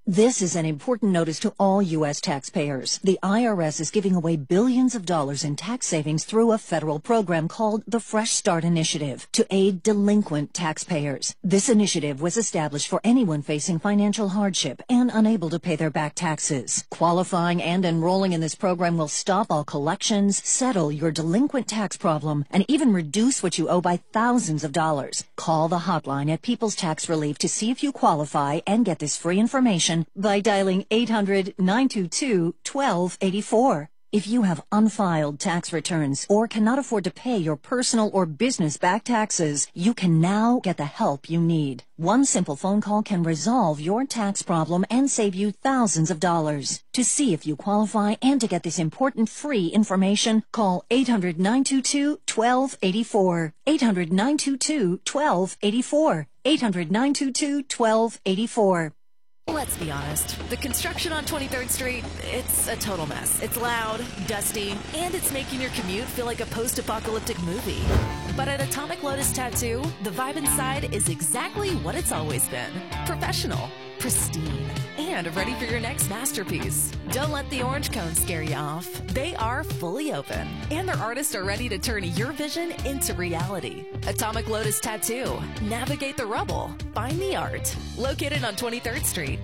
This is an important notice to all U.S. taxpayers. The IRS is giving away billions of dollars in tax savings through a federal program called the Fresh Start Initiative to aid delinquent taxpayers. This initiative was established for anyone facing financial hardship and unable to pay their back taxes. Qualifying and enrolling in this program will stop all collections, settle your delinquent tax problem, and even reduce what you owe by thousands of dollars. Call the hotline at People's Tax Relief to see if you qualify and get this free information by dialing 800-922-1284. If you have unfiled tax returns or cannot afford to pay your personal or business back taxes, you can now get the help you need. One simple phone call can resolve your tax problem and save you thousands of dollars. To see if you qualify and to get this important free information, call 800-922-1284. 800-922-1284. 800-922-1284. Let's be honest, the construction on 23rd Street, it's a total mess. It's loud, dusty, and it's making your commute feel like a post-apocalyptic movie. But at Atomic Lotus Tattoo, the vibe inside is exactly what it's always been. Professional, pristine, and ready for your next masterpiece. Don't let the orange cone scare you off. They are fully open, and their artists are ready to turn your vision into reality. Atomic Lotus Tattoo. Navigate the rubble. Find the art. Located on 23rd Street.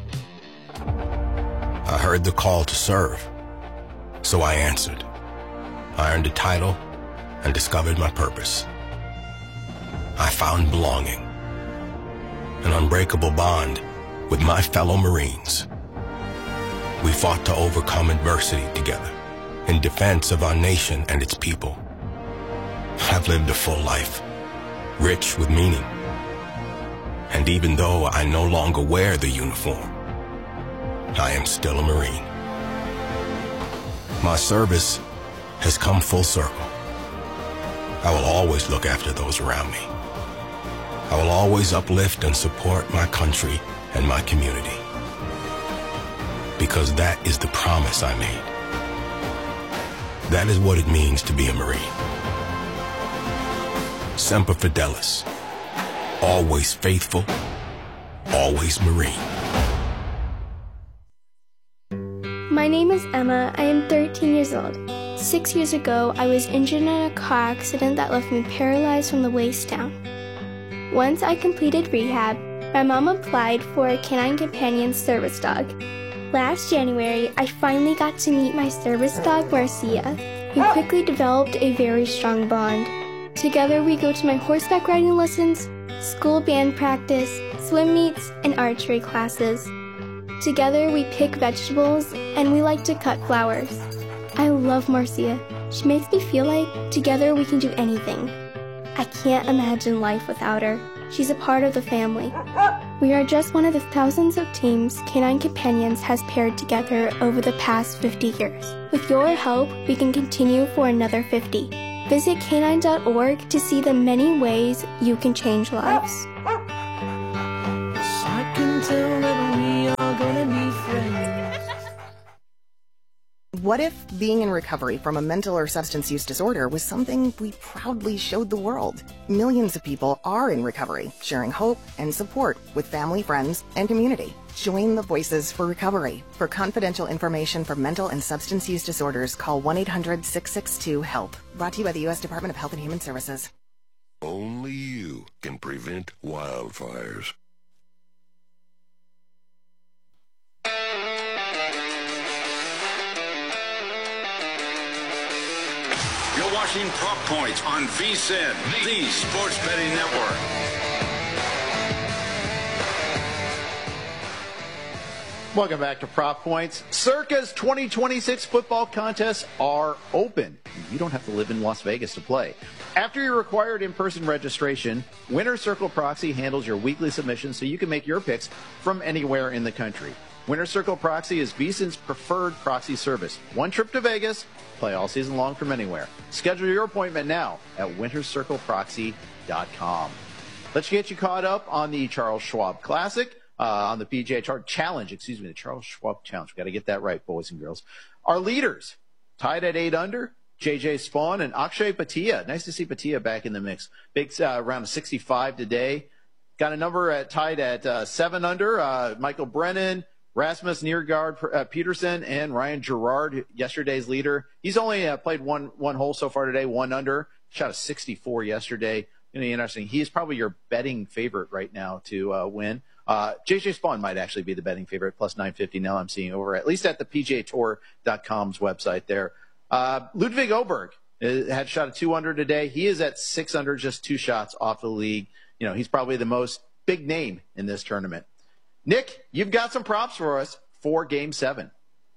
I heard the call to serve, so I answered. I earned a title and discovered my purpose. I found belonging, an unbreakable bond with my fellow Marines. We fought to overcome adversity together in defense of our nation and its people. I've lived a full life, rich with meaning. And even though I no longer wear the uniform, I am still a Marine. My service has come full circle. I will always look after those around me. I will always uplift and support my country and my community, because that is the promise I made. That is what it means to be a Marine. Semper Fidelis, always faithful, always Marine. My name is Emma. I am 13 years old. 6 years ago, I was injured in a car accident that left me paralyzed from the waist down. Once I completed rehab, my mom applied for a Canine Companion service dog. Last January, I finally got to meet my service dog, Marcia. We quickly developed a very strong bond. Together, we go to my horseback riding lessons, school band practice, swim meets, and archery classes. Together, we pick vegetables, and we like to cut flowers. I love Marcia. She makes me feel like together we can do anything. I can't imagine life without her. She's a part of the family. We are just one of the thousands of teams Canine Companions has paired together over the past 50 years. With your help, we can continue for another 50. Visit canine.org to see the many ways you can change lives. I can tell that we are gonna be friends. What if being in recovery from a mental or substance use disorder was something we proudly showed the world? Millions of people are in recovery, sharing hope and support with family, friends, and community. Join the Voices for Recovery. For confidential information for mental and substance use disorders, call 1-800-662-HELP. Brought to you by the U.S. Department of Health and Human Services. Only you can prevent wildfires. You're watching Prop Points on VSiN, the Sports Betting Network. Welcome back to Prop Points. Circa's 2026 football contests are open. You don't have to live in Las Vegas to play. After your required in-person registration, Winner's Circle Proxy handles your weekly submissions so you can make your picks from anywhere in the country. Winner's Circle Proxy is VSiN's preferred proxy service. One trip to Vegas, play all season long from anywhere. Schedule your appointment now at winterscircleproxy.com. Let's get you caught up on the Charles Schwab Classic. On the PGA Challenge, the Charles Schwab Challenge. We've got to get that right, boys and girls. Our leaders, tied at 8 under, JJ Spawn and Akshay Bhatia. Nice to see Bhatia back in the mix. Big round of 65 today. Got a number tied at 7 under, Michael Brennan, Rasmus Niergaard Peterson and Ryan Gerard, yesterday's leader. He's only played one hole so far today, 1 under. Shot a 64 yesterday. Interesting. He is probably your betting favorite right now to win. JJ Spawn might actually be the betting favorite, plus 950 now I'm seeing over at least at the PGAtour.com's website there. Ludwig Oberg had shot a 2 under today. He is at 6 under, just 2 shots off the league. He's probably the most big name in this tournament. Nick, you've got some props for us for Game 7.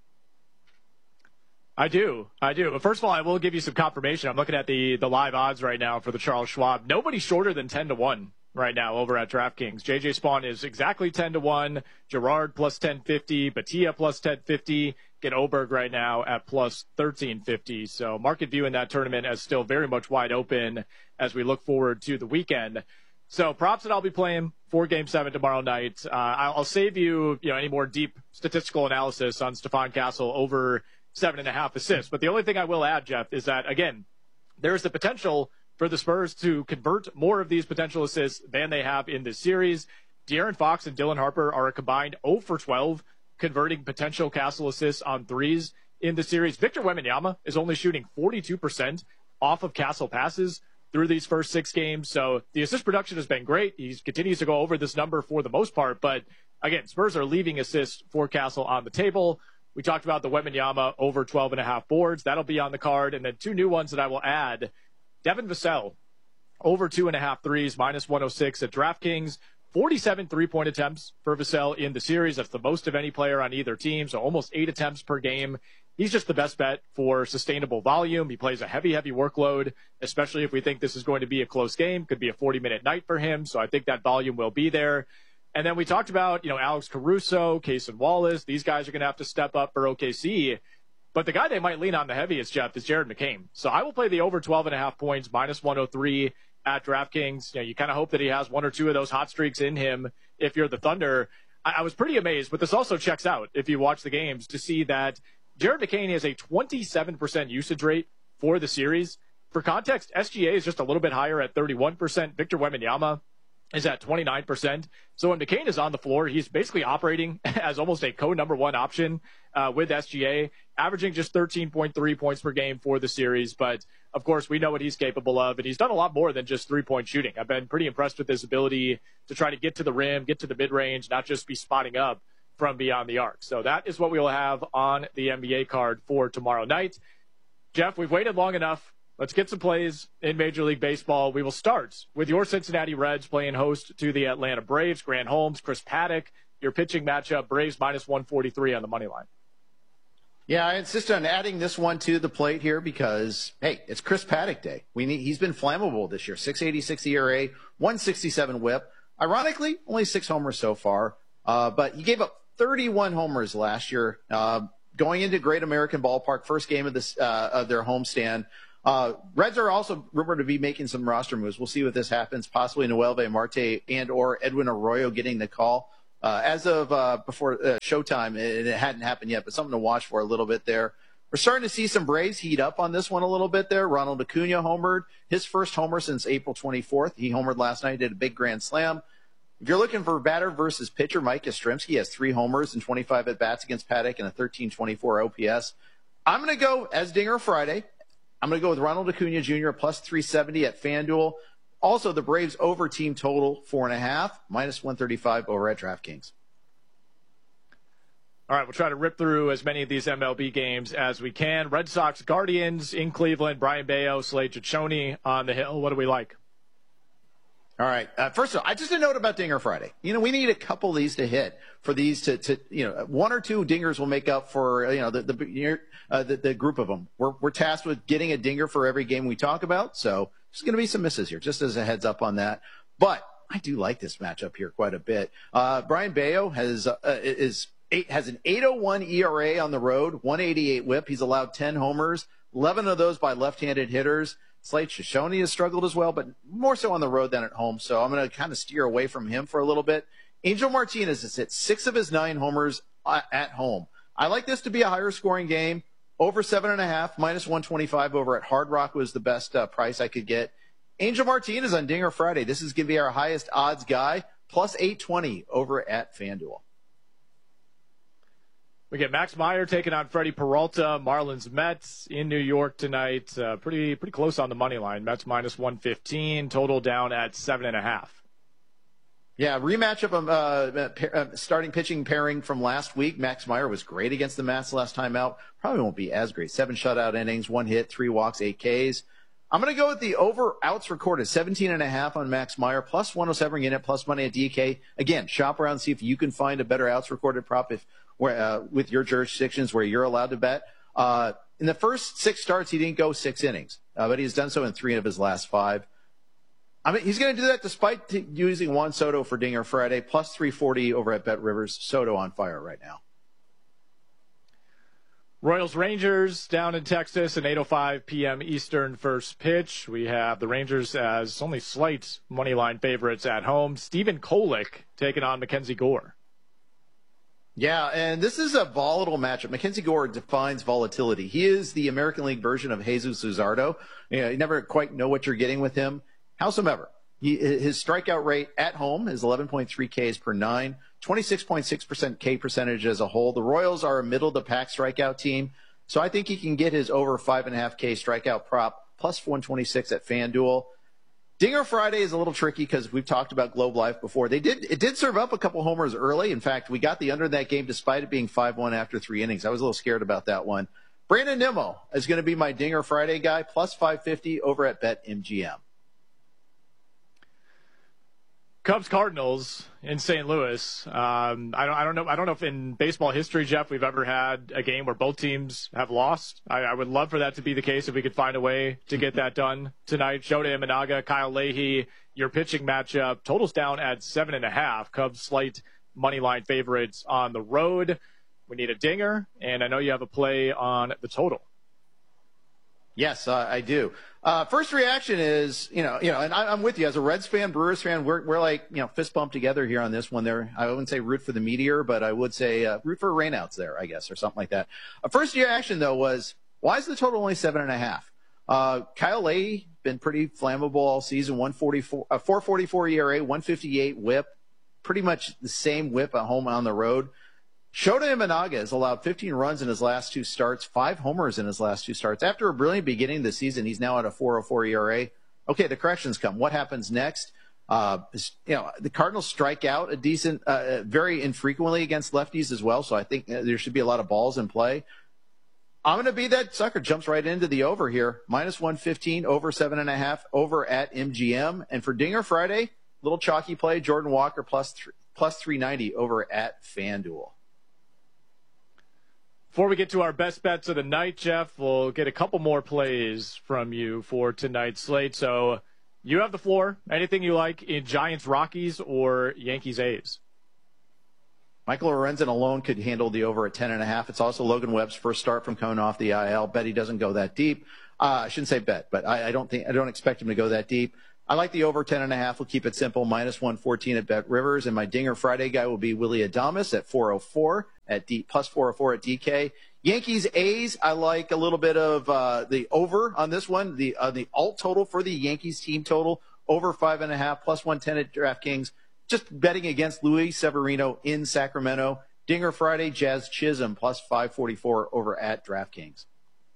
I do. First of all, I will give you some confirmation. I'm looking at the live odds right now for the Charles Schwab. Nobody shorter than 10-1 right now over at DraftKings. JJ Spawn is exactly 10-1. Gerard plus 1050. Batia plus 1050. Get Oberg right now at plus 1350. So market view in that tournament is still very much wide open as we look forward to the weekend. So props that I'll be playing for Game 7 tomorrow night. I'll save you, any more deep statistical analysis on Stephon Castle over 7.5 assists. But the only thing I will add, Jeff, is that, again, there's the potential for the Spurs to convert more of these potential assists than they have in this series. De'Aaron Fox and Dylan Harper are a combined 0 for 12, converting potential Castle assists on threes in the series. Victor Wembanyama is only shooting 42% off of Castle passes through these first 6 games. So the assist production has been great. He continues to go over this number for the most part. But again, Spurs are leaving assists for Castle on the table. We talked about the Wembanyama over 12.5 boards. That'll be on the card. And then 2 new ones that I will add. Devin Vassell over 2.5 threes, minus 106 at DraftKings. 47 three-point attempts for Vassell in the series. That's the most of any player on either team. So almost 8 attempts per game. He's just the best bet for sustainable volume. He plays a heavy workload, especially if we think this is going to be a close game. Could be a 40-minute night for him, so I think that volume will be there. And then we talked about, Alex Caruso, Cason Wallace. These guys are going to have to step up for OKC. But the guy they might lean on the heaviest, Jeff, is Jared McCain. So I will play the over 12.5 points, minus 103 at DraftKings. You kind of hope that he has 1 or 2 of those hot streaks in him if you're the Thunder. I was pretty amazed, but this also checks out if you watch the games to see that Jared McCain has a 27% usage rate for the series. For context, SGA is just a little bit higher at 31%. Victor Wembanyama is at 29%. So when McCain is on the floor, he's basically operating as almost a co-number 1 option with SGA, averaging just 13.3 points per game for the series. But, of course, we know what he's capable of, and he's done a lot more than just 3-point shooting. I've been pretty impressed with his ability to try to get to the rim, get to the mid-range, not just be spotting up from beyond the arc. So that is what we will have on the NBA card for tomorrow night. Jeff, we've waited long enough. Let's get some plays in Major League Baseball. We will start with your Cincinnati Reds playing host to the Atlanta Braves. Grant Holmes, Chris Paddock, your pitching matchup, Braves minus 143 on the money line. Yeah, I insist on adding this one to the plate here because, hey, it's Chris Paddock day. He's been flammable this year. 6.86 ERA, 167 WHIP. Ironically, only 6 homers so far, but he gave up 31 homers last year. Going into Great American Ballpark, first game of this of their homestand. Reds are also rumored to be making some roster moves. We'll see what this happens. Possibly Noelvi Marte and or Edwin Arroyo getting the call. As of before showtime, it hadn't happened yet, but something to watch for a little bit there. We're starting to see some Braves heat up on this one a little bit there. Ronald Acuna homered. His first homer since April 24th. He homered last night, did a big grand slam. If you're looking for batter versus pitcher, Mike Yastrzemski has 3 homers and 25 at-bats against Paddock and a 13.24 OPS. I'm going to go as Dinger Friday. I'm going to go with Ronald Acuna Jr. plus 370 at FanDuel. Also, the Braves over team total 4.5, minus 135 over at DraftKings. All right, we'll try to rip through as many of these MLB games as we can. Red Sox Guardians in Cleveland. Brian Bayo, Slade Ciccone on the hill. What do we like? All right. First of all, just a note about Dinger Friday. We need a couple of these to hit for these to 1 or 2 dingers will make up for, the group of them. We're tasked with getting a dinger for every game we talk about. So there's going to be some misses here, just as a heads up on that. But I do like this matchup here quite a bit. Brian Bayo has an 8.01 ERA on the road, 188 WHIP. He's allowed 10 homers, 11 of those by left-handed hitters. Slade Ciccone has struggled as well, but more so on the road than at home. So I'm going to kind of steer away from him for a little bit. Angel Martinez has hit 6 of his 9 homers at home. I like this to be a higher scoring game. Over 7.5, minus 125 over at Hard Rock was the best price I could get. Angel Martinez on Dinger Friday. This is going to be our highest odds guy, plus 820 over at FanDuel. We get Max Meyer taking on Freddie Peralta. Marlins Mets in New York tonight. Pretty close on the money line. Mets minus 115. Total down at 7.5. Yeah, rematch of starting pitching pairing from last week. Max Meyer was great against the Mets last time out. Probably won't be as great. 7 shutout innings, 1 hit, 3 walks, 8 Ks. I'm going to go with the over outs recorded, 17.5 on Max Meyer, plus 107 in it, plus money at DK. Again, shop around, see if you can find a better outs recorded prop with your jurisdictions where you're allowed to bet. In the first 6 starts, he didn't go 6 innings, but he's done so in 3 of his last 5. I mean, he's going to do that despite using Juan Soto for Dinger Friday, plus 340 over at Bet Rivers. Soto on fire right now. Royals Rangers down in Texas, an 8:05 p.m. Eastern first pitch. We have the Rangers as only slight money line favorites at home. Stephen Kolek taking on Mackenzie Gore. Yeah, and this is a volatile matchup. Mackenzie Gore defines volatility. He is the American League version of Jesus Luzardo. You never quite know what you're getting with him. Howsoever, his strikeout rate at home is 11.3 Ks per 9, 26.6% K percentage as a whole. The Royals are a middle-to-pack strikeout team, so I think he can get his over 5.5 K strikeout prop, plus 126 at FanDuel. Dinger Friday is a little tricky because we've talked about Globe Life before. It did serve up a couple homers early. In fact, we got the under in that game despite it being 5-1 after 3 innings. I was a little scared about that one. Brandon Nimmo is going to be my Dinger Friday guy, plus 550 over at BetMGM. Cubs Cardinals in St. Louis. I don't know if in baseball history, Jeff, we've ever had a game where both teams have lost. I would love for that to be the case if we could find a way to get that done tonight. Shota Imanaga, Kyle Leahy, your pitching matchup. Totals down at 7.5. Cubs slight money line favorites on the road. We need a dinger, and I know you have a play on the total. Yes, I do. First reaction is, and I'm with you as a Reds fan, Brewers fan. We're like, fist bump together here on this one. I wouldn't say root for the Meteor, but I would say root for rainouts there, I guess, or something like that. First reaction though was, why is the total only 7.5? Kyle Leahy been pretty flammable all season. 4.44 ERA, 1.58 WHIP, pretty much the same WHIP at home and on the road. Shota Imanaga has allowed 15 runs in his last 2 starts, 5 homers in his last 2 starts. After a brilliant beginning of the season, he's now at a 4.04 ERA. Okay, the corrections come. What happens next? The Cardinals strike out a decent, very infrequently against lefties as well, so I think there should be a lot of balls in play. I'm going to be that sucker. Jumps right into the over here. Minus 115, over 7.5, over at MGM. And for Dinger Friday, little chalky play, Jordan Walker plus 390 over at FanDuel. Before we get to our best bets of the night, Jeff, we'll get a couple more plays from you for tonight's slate. So you have the floor. Anything you like in Giants-Rockies or Yankees-A's? Michael Lorenzen alone could handle the over at 10.5. It's also Logan Webb's first start from coming off the IL. Bet he doesn't go that deep. I shouldn't say bet, but I don't expect him to go that deep. I like the over 10.5. We'll keep it simple. Minus 114 at Bet Rivers. And my Dinger Friday guy will be Willy Adames at 404 at plus 404 at DK. Yankees A's. I like a little bit of the over on this one. The alt total for the Yankees team total over 5.5 plus 110 at DraftKings. Just betting against Luis Severino in Sacramento. Dinger Friday, Jazz Chisholm plus 544 over at DraftKings.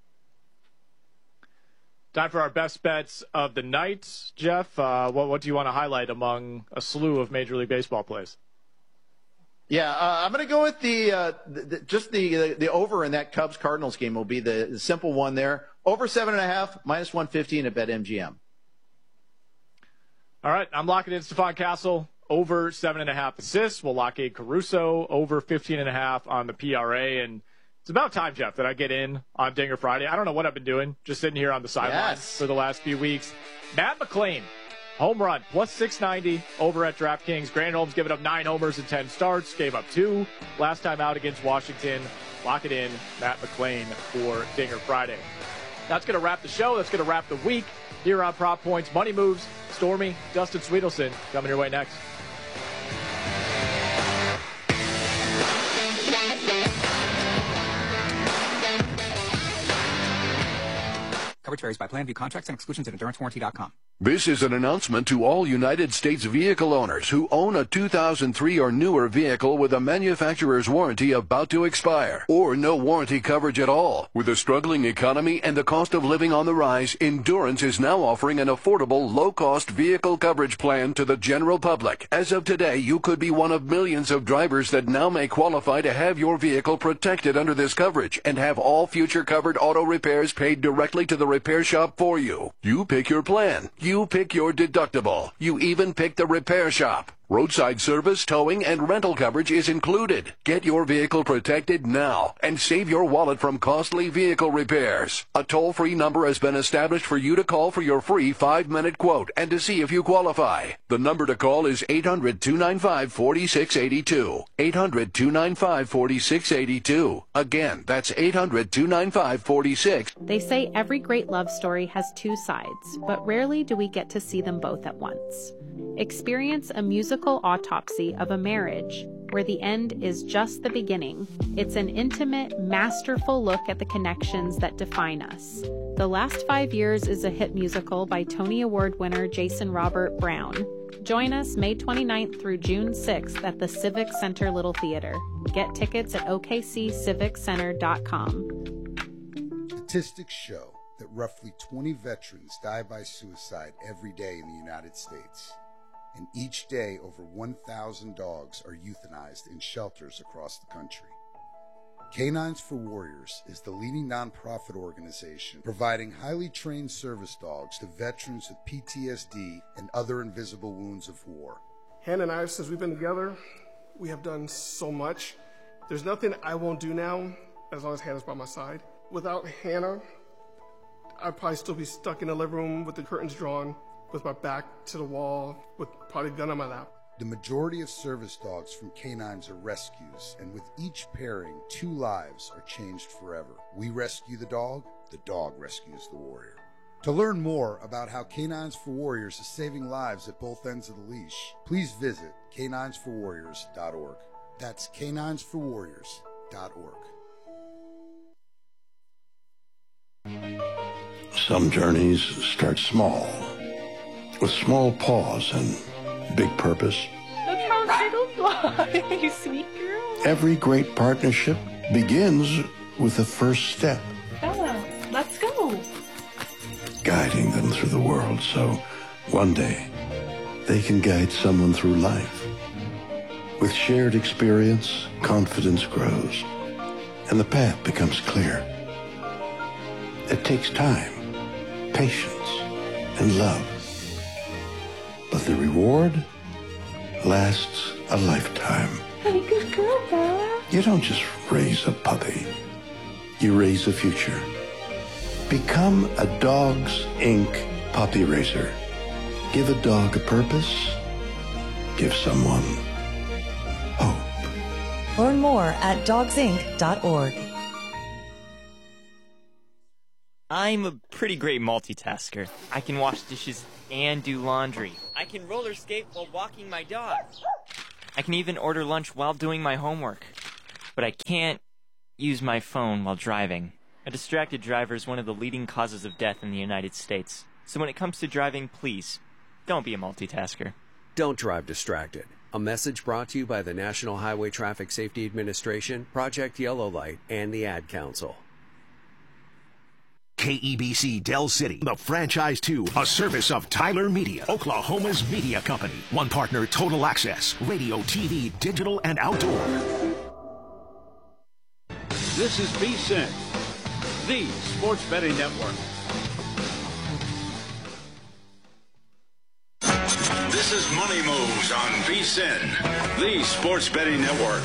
Time for our best bets of the night. Jeff, what do you want to highlight among a slew of Major League Baseball plays? Yeah, I'm going to go with the over in that Cubs-Cardinals game will be the simple one there. Over 7.5, minus 115 at BetMGM. All right, I'm locking in Stephon Castle, over 7.5 assists. We'll lock in Caruso, over 15.5 on the PRA. And it's about time, Jeff, that I get in on Dinger Friday. I don't know what I've been doing, just sitting here on the sidelines for the last few weeks. Matt McClain, home run, plus 690 over at DraftKings. Granholm's given up 9 homers in 10 starts, gave up 2 last time out against Washington. Lock it in, Matt McClain for Dinger Friday. That's going to wrap the show. That's going to wrap the week here on Prop Points. Money Moves, Stormy, Dustin Sweetelson coming your way next. Coverage coverage varies by plan. View contracts and exclusions at EnduranceWarranty.com. This is an announcement to all United States vehicle owners who own a 2003 or newer vehicle with a manufacturer's warranty about to expire, or no warranty coverage at all. With a struggling economy and the cost of living on the rise, Endurance is now offering an affordable, low-cost vehicle coverage plan to the general public. As of today, you could be one of millions of drivers that now may qualify to have your vehicle protected under this coverage and have all future covered auto repairs paid directly to the repair shop for you. You pick your plan. You pick your deductible. You even pick the repair shop. Roadside service, towing, and rental coverage is included. Get your vehicle protected now and save your wallet from costly vehicle repairs. A toll-free number has been established for you to call for your free 5-minute quote and to see if you qualify. The number to call is 800-295-4682. 800-295-4682. Again, that's 800-295-46. They say every great love story has two sides, but rarely do we get to see them both at once. Experience a musical autopsy of a marriage where the end is just the beginning. It's an intimate, masterful look at the connections that define us. The Last 5 Years is a hit musical by Tony Award winner Jason Robert Brown. Join us May 29th through June 6th at the Civic Center Little Theater. Get tickets at okcciviccenter.com. Statistics show that roughly 20 veterans die by suicide every day in the United States. And each day, over 1,000 dogs are euthanized in shelters across the country. Canines for Warriors is the leading nonprofit organization providing highly trained service dogs to veterans with PTSD and other invisible wounds of war. Hannah and I, since we've been together, we have done so much. There's nothing I won't do now as long as Hannah's by my side. Without Hannah, I'd probably still be stuck in the living room with the curtains drawn, with my back to the wall, with probably a gun on my lap. The majority of service dogs from canines are rescues, and with each pairing, 2 lives are changed forever. We rescue the dog rescues the warrior. To learn more about how Canines for Warriors is saving lives at both ends of the leash, please visit caninesforwarriors.org. That's caninesforwarriors.org. Some journeys start small, with small pause and big purpose. Look how little fly, you sweet girl. Every great partnership begins with the first step. Bella, let's go. Guiding them through the world so one day they can guide someone through life. With shared experience, confidence grows, and the path becomes clear. It takes time, patience, and love. But the reward lasts a lifetime. Hey, good girl, Bella. You don't just raise a puppy. You raise a future. Become a Dogs Inc. puppy raiser. Give a dog a purpose. Give someone hope. Learn more at dogsinc.org. I'm a pretty great multitasker. I can wash dishes and do laundry. I can roller skate while walking my dog. I can even order lunch while doing my homework. But I can't use my phone while driving. A distracted driver is one of the leading causes of death in the United States. So when it comes to driving, please, don't be a multitasker. Don't drive distracted. A message brought to you by the National Highway Traffic Safety Administration, Project Yellow Light, and the Ad Council. KEBC Del City, the franchise to a service of Tyler Media, Oklahoma's media company. One partner, Total Access, radio, TV, digital, and outdoor. This is VSiN, the Sports Betting Network. This is Money Moves on VSiN, the Sports Betting Network.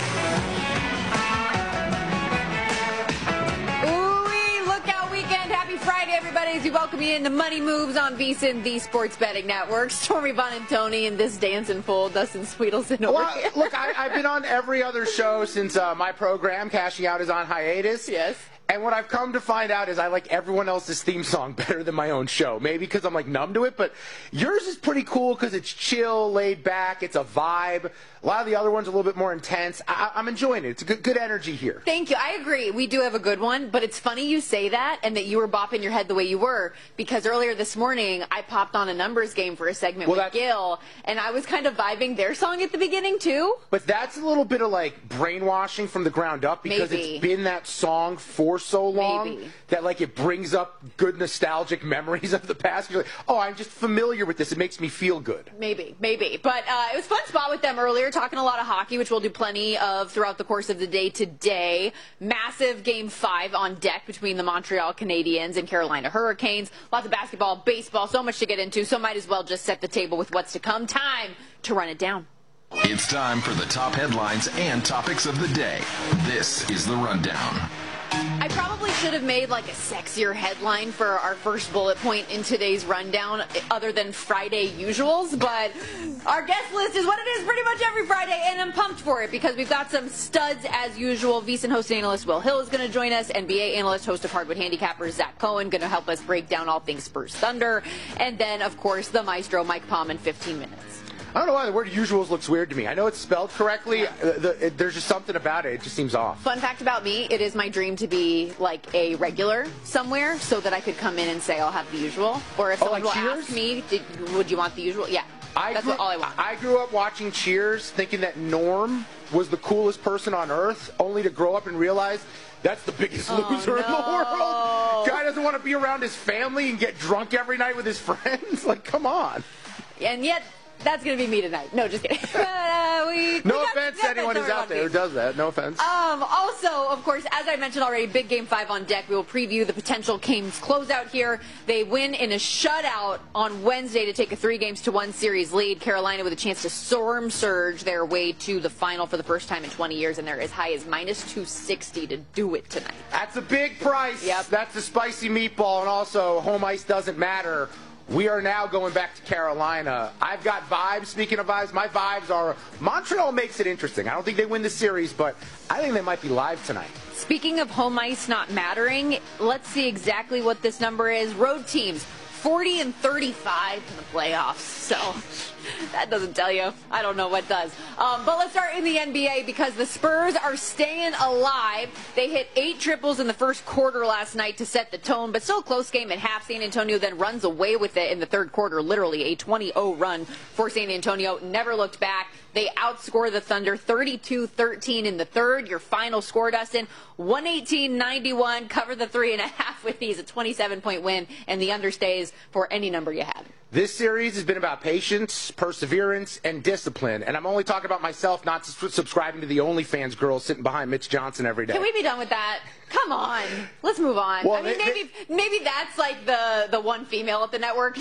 Happy Friday, everybody, as we welcome you into Money Moves on VSiN, the Sports Betting Network. Stormy Buonantony and this dancing fool, Dustin Sweetelson over here. Look, I've been on every other show since my program, Cashing Out, is on hiatus. Yes. And what I've come to find out is I like everyone else's theme song better than my own show. Maybe because I'm like numb to it, but yours is pretty cool because it's chill, laid back, it's a vibe. A lot of the other ones are a little bit more intense. I'm enjoying it. It's a good energy here. Thank you. I agree. We do have a good one, but it's funny you say that and that you were bopping your head the way you were, because earlier this morning I popped on a numbers game for a segment with Gil, and I was kind of vibing their song at the beginning too. But that's a little bit of like brainwashing from the ground up, because it's been that song for so long that like it brings up good nostalgic memories of the past. You're like, oh, I'm just familiar with this. It makes me feel good. Maybe. But it was a fun spot with them earlier, talking a lot of hockey, which we'll do plenty of throughout the course of the day today. Massive Game 5 on deck between the Montreal Canadiens and Carolina Hurricanes. Lots of basketball, baseball, so much to get into, so might as well just set the table with what's to come. Time to run it down. It's time for the top headlines and topics of the day. This is The Rundown. I probably should have made like a sexier headline for our first bullet point in today's rundown other than Friday usuals, but our guest list is what it is pretty much every Friday, and I'm pumped for it because we've got some studs as usual. VSiN host and analyst Will Hill is going to join us. NBA analyst, host of Hardwood Handicappers, Zach Cohen, going to help us break down all things Spurs Thunder. And then, of course, the maestro, Mike Palm, in 15 minutes. I don't know why the word usuals looks weird to me. I know it's spelled correctly. There's just something about it. It just seems off. Fun fact about me, it is my dream to be like a regular somewhere so that I could come in and say I'll have the usual. Or if someone will ask me, would you want the usual? Yeah, that's all I want. I grew up watching Cheers thinking that Norm was the coolest person on earth, only to grow up and realize that's the biggest loser in the world. Guy doesn't want to be around his family and get drunk every night with his friends. Like, come on. And yet, that's going to be me tonight. No, just kidding. No offense to anyone who's out there who does that. No offense. Also, of course, as I mentioned already, big Game 5 on deck. We will preview the potential Kings closeout here. They win in a shutout on Wednesday to take a 3-1 series lead. Carolina with a chance to storm surge their way to the final for the first time in 20 years, and they're as high as -260 to do it tonight. That's a big price. Yep. That's a spicy meatball, and also home ice doesn't matter. We are now going back to Carolina. I've got vibes. Speaking of vibes, my vibes are Montreal makes it interesting. I don't think they win the series, but I think they might be live tonight. Speaking of home ice not mattering, let's see exactly what this number is. Road teams, 40 and 35 in the playoffs. So that doesn't tell you. I don't know what does. But let's start in the NBA because the Spurs are staying alive. They hit 8 triples in the first quarter last night to set the tone, but still a close game at half. San Antonio then runs away with it in the third quarter, literally a 20-0 run for San Antonio. Never looked back. They outscore the Thunder 32-13 in the third. Your final score, Dustin, 118-91. Cover the 3.5 with these, a 27-point win, and the under stays for any number you have. This series has been about patience, perseverance, and discipline. And I'm only talking about myself, not subscribing to the OnlyFans girl sitting behind Mitch Johnson every day. Can we be done with that? Come on. Let's move on. Well, I mean, maybe that's like the one female at the network.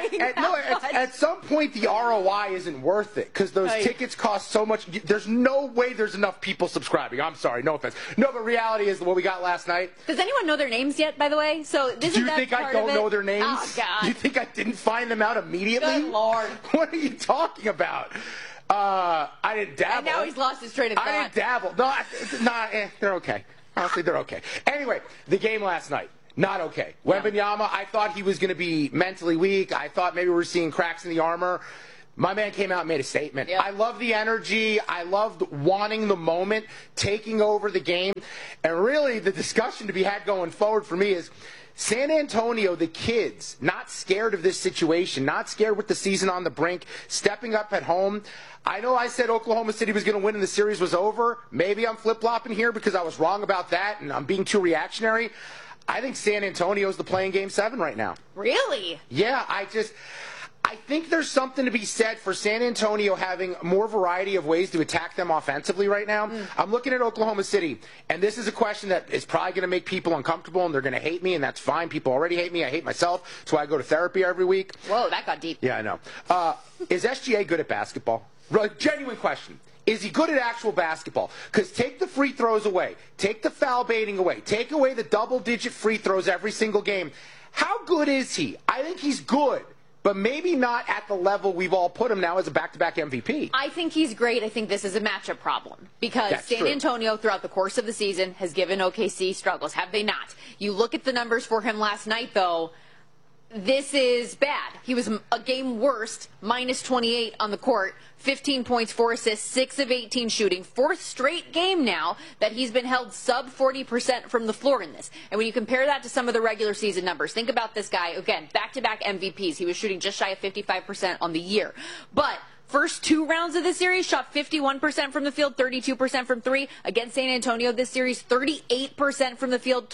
At some point, the ROI isn't worth it because those tickets cost so much. There's no way there's enough people subscribing. I'm sorry, no offense. No, but reality is what we got last night. Does anyone know their names yet, by the way? So do you think I don't know their names? Oh, God. Do you think I didn't find them out immediately? Good Lord. What are you talking about? I didn't dabble. And now he's lost his train of thought. I didn't dabble. No, they're okay. Honestly, they're okay. Anyway, the game last night, not okay. Wembanyama, I thought he was going to be mentally weak. I thought maybe we were seeing cracks in the armor. My man came out and made a statement. Yep. I love the energy. I loved wanting the moment, taking over the game. And really, the discussion to be had going forward for me is San Antonio, the kids, not scared of this situation, not scared with the season on the brink, stepping up at home. I know I said Oklahoma City was going to win and the series was over. Maybe I'm flip-flopping here because I was wrong about that and I'm being too reactionary. I think San Antonio's the playing Game 7 right now. Really? Yeah, I think there's something to be said for San Antonio having more variety of ways to attack them offensively right now. I'm looking at Oklahoma City, and this is a question that is probably going to make people uncomfortable, and they're going to hate me, and that's fine. People already hate me. I hate myself. That's why I go to therapy every week. Whoa, that got deep. Yeah, I know. Is SGA good at basketball? Genuine question. Is he good at actual basketball? Because take the free throws away. Take the foul baiting away. Take away the double-digit free throws every single game. How good is he? I think he's good. but maybe not at the level we've all put him now as a back-to-back MVP. I think he's great. I think this is a matchup problem because That's San true. Antonio, throughout the course of the season, has given OKC struggles. Have they not? You look at the numbers for him last night, though. This is bad. He was a game worst, minus 28 on the court, 15 points, 4 assists, 6 of 18 shooting. Fourth straight game now that he's been held sub 40% from the floor in this. And when you compare that to some of the regular season numbers, think about this guy, again, back-to-back MVPs. He was shooting just shy of 55% on the year. But first 2 rounds of the series, shot 51% from the field, 32% from 3. Against San Antonio this series, 38% from the field,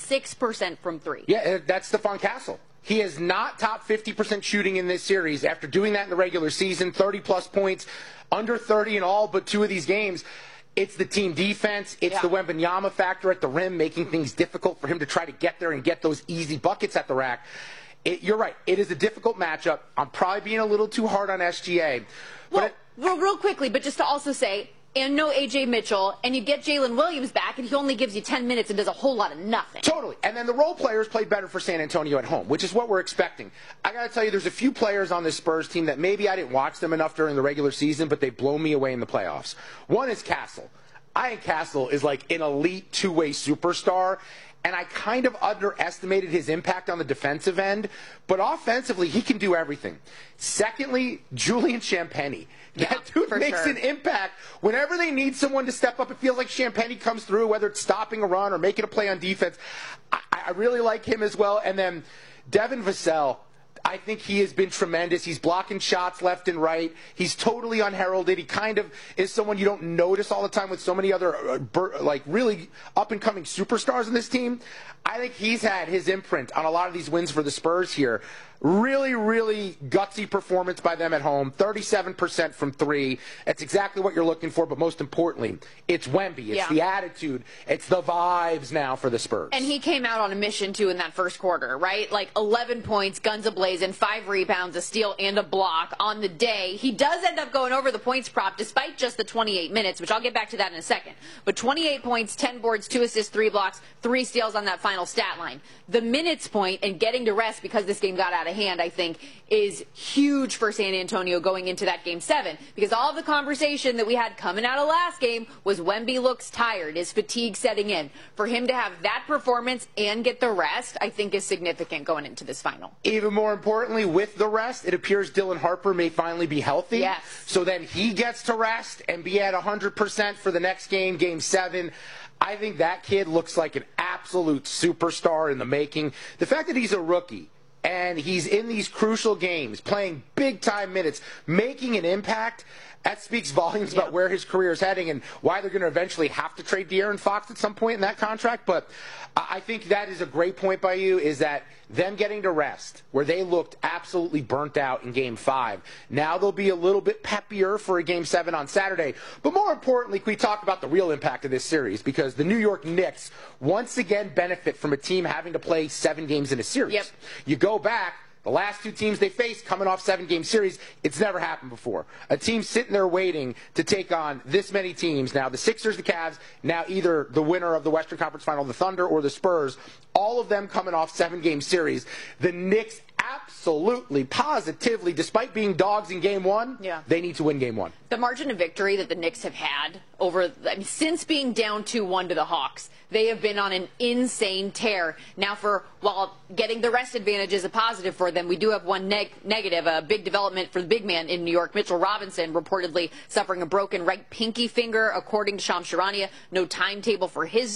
26% from 3. Yeah, that's Stephon Castle. He is not top 50% shooting in this series after doing that in the regular season, 30-plus points, under 30 in all but 2 of these games. It's the team defense. It's the Wembanyama factor at the rim, making things difficult for him to try to get there and get those easy buckets at the rack. You're right. It is a difficult matchup. I'm probably being a little too hard on SGA. Well, real quickly, but just to also say, and no A.J. Mitchell, and you get Jalen Williams back, and he only gives you 10 minutes and does a whole lot of nothing. Totally. And then the role players played better for San Antonio at home, which is what we're expecting. I got to tell you, there's a few players on this Spurs team that maybe I didn't watch them enough during the regular season, but they blow me away in the playoffs. One is Castle. I think Castle is like an elite two-way superstar, and I kind of underestimated his impact on the defensive end, but offensively, he can do everything. Secondly, Julian Champagnie. That dude makes an impact. Whenever they need someone to step up, it feels like Champagnie comes through, whether it's stopping a run or making a play on defense. I really like him as well. And then Devin Vassell. I think he has been tremendous. He's blocking shots left and right. He's totally unheralded. He kind of is someone you don't notice all the time with so many other like really up-and-coming superstars in this team. I think he's had his imprint on a lot of these wins for the Spurs here. Really, really gutsy performance by them at home. 37% from 3. That's exactly what you're looking for, but most importantly, it's Wemby. It's the attitude. It's the vibes now for the Spurs. And he came out on a mission, too, in that first quarter, right? Like 11 points, guns ablazing, 5 rebounds, a steal, and a block on the day. He does end up going over the points prop despite just the 28 minutes, which I'll get back to that in a second. But 28 points, 10 boards, 2 assists, 3 blocks, 3 steals on that final stat line. The minutes point and getting to rest because this game got out of hand, I think, is huge for San Antonio going into that Game 7. Because all of the conversation that we had coming out of last game was Wemby looks tired, is fatigue setting in. For him to have that performance and get the rest, I think is significant going into this final. Even more importantly, with the rest, it appears Dylan Harper may finally be healthy. Yes. So then he gets to rest and be at 100% for the next game, Game 7. I think that kid looks like an absolute superstar in the making. The fact that he's a rookie and he's in these crucial games, playing big-time minutes, making an impact, that speaks volumes about where his career is heading and why they're going to eventually have to trade De'Aaron Fox at some point in that contract. But I think that is a great point by you, is that them getting to rest, where they looked absolutely burnt out in Game 5, now they'll be a little bit peppier for a Game 7 on Saturday. But more importantly, can we talk about the real impact of this series? Because the New York Knicks once again benefit from a team having to play 7 games in a series. Yep. You go back, the last 2 teams they faced coming off 7-game series, it's never happened before. A team sitting there waiting to take on this many teams. Now, the Sixers, the Cavs, now either the winner of the Western Conference Final, the Thunder, or the Spurs, all of them coming off 7-game series. The Knicks absolutely, positively, despite being dogs in Game 1, they need to win Game 1. The margin of victory that the Knicks have had since being down 2-1 to the Hawks, they have been on an insane tear. Now, while getting the rest advantage is a positive for them, we do have one negative, a big development for the big man in New York. Mitchell Robinson reportedly suffering a broken right pinky finger, according to Shams Charania. No timetable for his